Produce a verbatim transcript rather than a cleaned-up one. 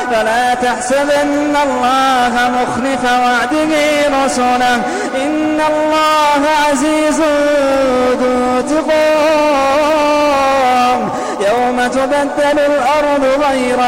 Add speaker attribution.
Speaker 1: فلا تحسبن الله مخلف وعده رسله إن الله عزيز ذو انتقام يوم تبدل الأرض غير